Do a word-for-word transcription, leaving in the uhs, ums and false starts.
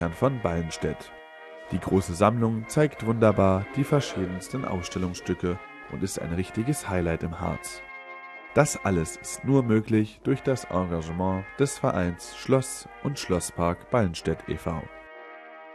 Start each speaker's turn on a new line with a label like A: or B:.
A: von Ballenstedt. Die große Sammlung zeigt wunderbar die verschiedensten Ausstellungsstücke und ist ein richtiges Highlight im Harz. Das alles ist nur möglich durch das Engagement des Vereins Schloss und Schlosspark Ballenstedt e V